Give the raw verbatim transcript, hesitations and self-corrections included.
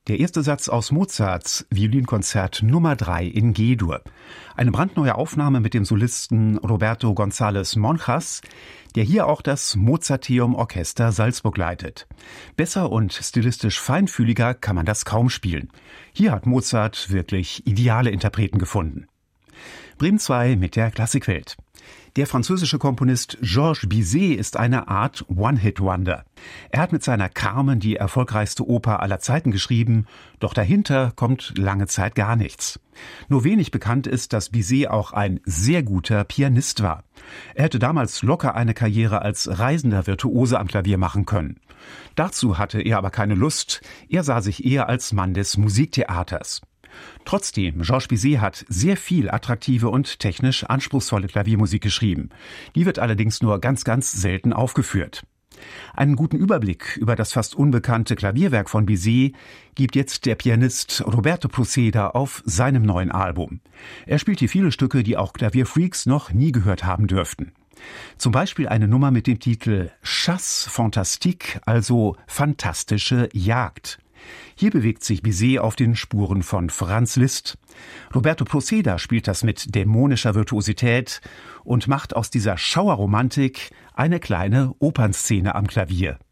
Der erste Satz aus Mozarts Violinkonzert Nummer drei in G-Dur. Eine brandneue Aufnahme mit dem Solisten Roberto González Monjas, der hier auch das Mozarteum Orchester Salzburg leitet. Besser und stilistisch feinfühliger kann man das kaum spielen. Hier hat Mozart wirklich ideale Interpreten gefunden. Bremen zwei mit der Klassikwelt. Der französische Komponist Georges Bizet ist eine Art One-Hit-Wonder. Er hat mit seiner Carmen die erfolgreichste Oper aller Zeiten geschrieben, doch dahinter kommt lange Zeit gar nichts. Nur wenig bekannt ist, dass Bizet auch ein sehr guter Pianist war. Er hätte damals locker eine Karriere als reisender Virtuose am Klavier machen können. Dazu hatte er aber keine Lust, er sah sich eher als Mann des Musiktheaters. Trotzdem, Georges Bizet hat sehr viel attraktive und technisch anspruchsvolle Klaviermusik geschrieben. Die wird allerdings nur ganz, ganz selten aufgeführt. Einen guten Überblick über das fast unbekannte Klavierwerk von Bizet gibt jetzt der Pianist Roberto Proceda auf seinem neuen Album. Er spielt hier viele Stücke, die auch Klavierfreaks noch nie gehört haben dürften. Zum Beispiel eine Nummer mit dem Titel Chasse Fantastique, also fantastische Jagd. Hier bewegt sich Bizet auf den Spuren von Franz Liszt. Roberto Proceda spielt das mit dämonischer Virtuosität und macht aus dieser Schauerromantik eine kleine Opernszene am Klavier.